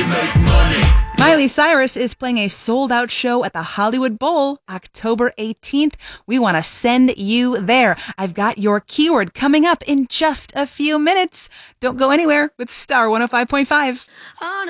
Miley Cyrus is playing a sold-out show at the Hollywood Bowl October 18th. We want to send you there. I've got your keyword coming up in just a few minutes. Don't go anywhere with Star 105.5.